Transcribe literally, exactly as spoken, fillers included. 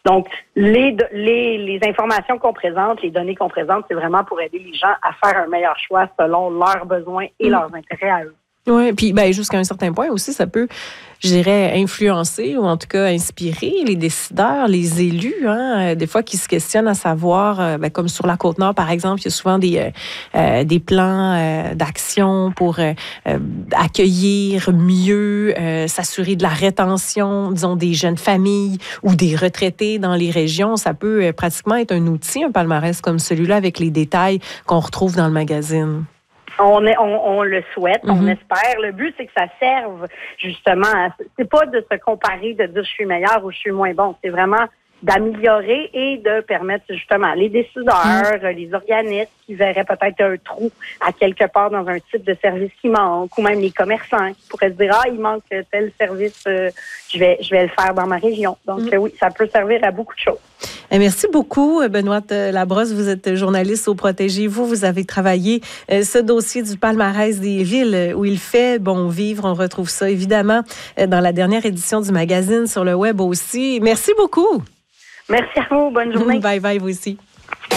Donc, les, les, les informations qu'on présente, les données qu'on présente, c'est vraiment pour aider les gens à faire un meilleur choix selon leurs besoins et mmh. leurs intérêts à eux. Oui, puis ben, jusqu'à un certain point aussi, ça peut, je dirais, influencer ou en tout cas inspirer les décideurs, les élus, hein, des fois qui se questionnent à savoir, ben, comme sur la Côte-Nord, par exemple, il y a souvent des, euh, des plans euh, d'action pour euh, accueillir mieux, euh, s'assurer de la rétention, disons, des jeunes familles ou des retraités dans les régions. Ça peut euh, pratiquement être un outil, un palmarès comme celui-là, avec les détails qu'on retrouve dans le magazine. On, est, on, on le souhaite, mm-hmm. on espère. Le but, c'est que ça serve justement. À, c'est pas de se comparer, de dire je suis meilleur ou je suis moins bon. C'est vraiment d'améliorer et de permettre justement les décideurs, mmh. les organismes qui verraient peut-être un trou à quelque part dans un type de service qui manque, ou même les commerçants qui pourraient se dire ah il manque tel service, euh, je vais je vais le faire dans ma région. Donc mmh. euh, oui, ça peut servir à beaucoup de choses. Et merci beaucoup, Benoîte Labrosse. Vous êtes journaliste au Protégez-vous. Vous avez travaillé euh, ce dossier du palmarès des villes où il fait bon vivre. On retrouve ça évidemment euh, dans la dernière édition du magazine sur le web aussi. Merci beaucoup. Merci à vous. Bonne journée. Bye bye, vous aussi.